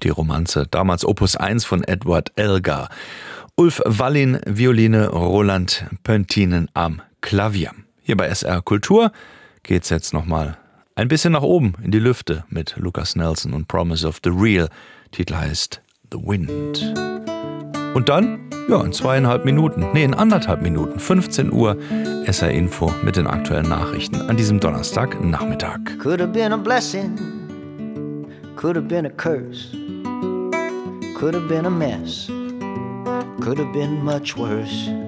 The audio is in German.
die Romanze, damals Opus 1 von Edward Elgar. Ulf Wallin, Violine, Roland Pöntinen am Klavier. Hier bei SR Kultur geht's jetzt nochmal ein bisschen nach oben in die Lüfte mit Lukas Nelson und Promise of the Real. Titel heißt The Wind. Und dann, in 1,5 Minuten, 15 Uhr, SR Info mit den aktuellen Nachrichten an diesem Donnerstagnachmittag. Could have been a blessing, could have been a curse, could have been a mess, could have been much worse.